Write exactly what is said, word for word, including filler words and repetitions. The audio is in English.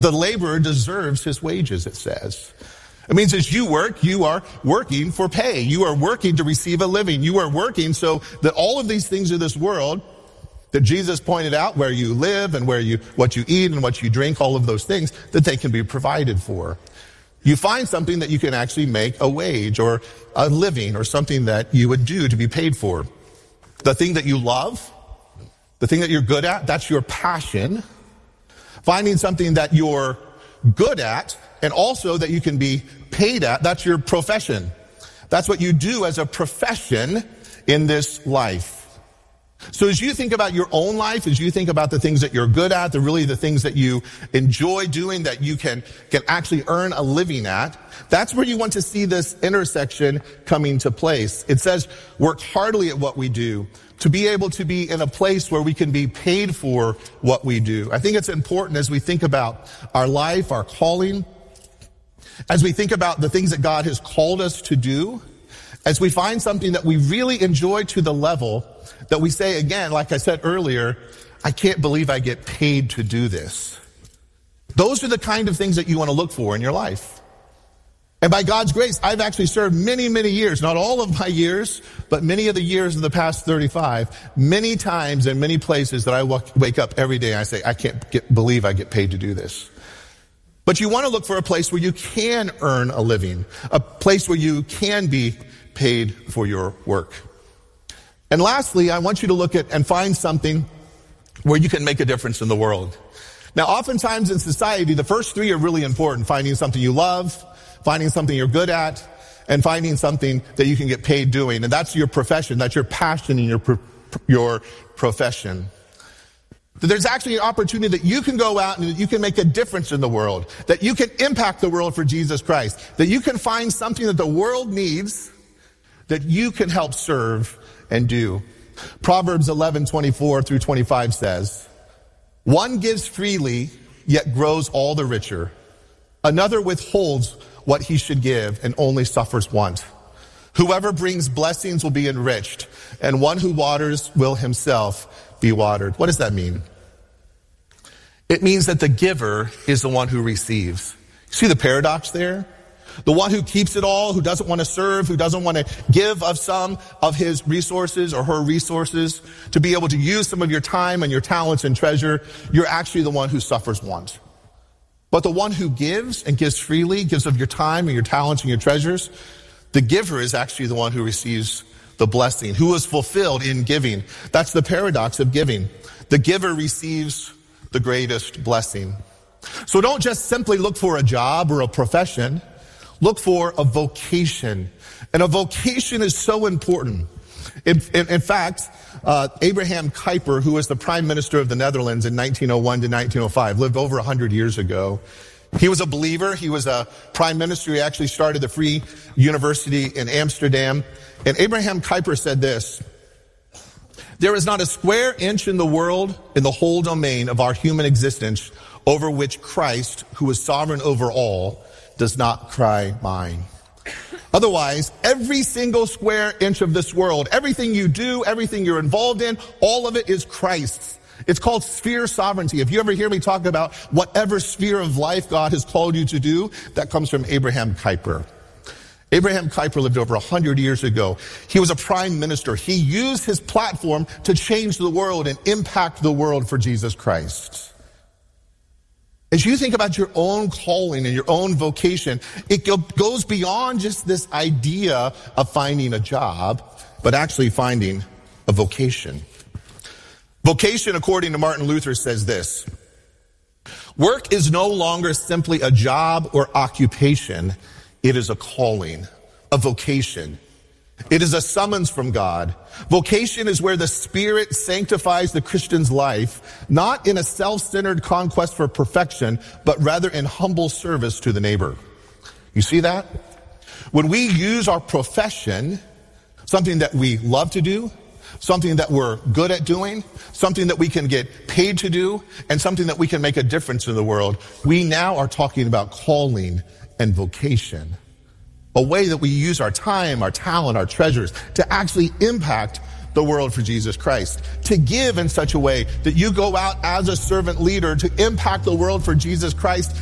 The laborer deserves his wages, it says. It means as you work, you are working for pay. You are working to receive a living. You are working so that all of these things of this world that Jesus pointed out, where you live and where you, what you eat and what you drink, all of those things, that they can be provided for. You find something that you can actually make a wage or a living or something that you would do to be paid for. The thing that you love, the thing that you're good at, that's your passion. Finding something that you're good at and also that you can be paid at, that's your profession. That's what you do as a profession in this life. So as you think about your own life, as you think about the things that you're good at, the really the things that you enjoy doing, that you can, can actually earn a living at, that's where you want to see this intersection coming to place. It says, work heartily at what we do, to be able to be in a place where we can be paid for what we do. I think it's important as we think about our life, our calling, as we think about the things that God has called us to do, as we find something that we really enjoy to the level that we say, again, like I said earlier, I can't believe I get paid to do this. Those are the kind of things that you want to look for in your life. And by God's grace, I've actually served many, many years, not all of my years, but many of the years of the past thirty-five, many times in many places that I wake up every day and I say, I can't get, believe I get paid to do this. But you want to look for a place where you can earn a living, a place where you can be paid for your work. And lastly, I want you to look at and find something where you can make a difference in the world. Now, oftentimes in society, the first three are really important. Finding something you love, finding something you're good at, and finding something that you can get paid doing. And that's your profession. That's your passion in your, pro- your profession. There's actually an opportunity that you can go out and that you can make a difference in the world, that you can impact the world for Jesus Christ, that you can find something that the world needs that you can help serve and do. Proverbs eleven twenty-four through twenty-five says, one gives freely, yet grows all the richer. Another withholds what he should give and only suffers want. Whoever brings blessings will be enriched, and one who waters will himself be watered. What does that mean? It means that the giver is the one who receives. See the paradox there? The one who keeps it all, who doesn't want to serve, who doesn't want to give of some of his resources or her resources to be able to use some of your time and your talents and treasure, you're actually the one who suffers want. But the one who gives and gives freely, gives of your time and your talents and your treasures, the giver is actually the one who receives the blessing, who is fulfilled in giving. That's the paradox of giving. The giver receives the greatest blessing. So don't just simply look for a job or a profession. Look for a vocation. And a vocation is so important. In, in, in fact, uh, Abraham Kuyper, who was the prime minister of the Netherlands in nineteen oh one to nineteen oh five, lived over one hundred years ago. He was a believer. He was a prime minister. He actually started the Free University in Amsterdam. And Abraham Kuyper said this, there is not a square inch in the world, in the whole domain of our human existence, over which Christ, who is sovereign over all, does not cry mine. Otherwise, every single square inch of this world, everything you do, everything you're involved in, all of it is Christ's. It's called sphere sovereignty. If you ever hear me talk about whatever sphere of life God has called you to do, that comes from Abraham Kuyper. Abraham Kuyper lived over one hundred years ago. He was a prime minister. He used his platform to change the world and impact the world for Jesus Christ. As you think about your own calling and your own vocation, it goes beyond just this idea of finding a job, but actually finding a vocation. Vocation, according to Martin Luther, says this: work is no longer simply a job or occupation. It is a calling, a vocation. It is a summons from God. Vocation is where the Spirit sanctifies the Christian's life, not in a self-centered conquest for perfection, but rather in humble service to the neighbor. You see that? When we use our profession, something that we love to do, something that we're good at doing, something that we can get paid to do, and something that we can make a difference in the world, we now are talking about calling and vocation. A way that we use our time, our talent, our treasures to actually impact the world for Jesus Christ. To give in such a way that you go out as a servant leader to impact the world for Jesus Christ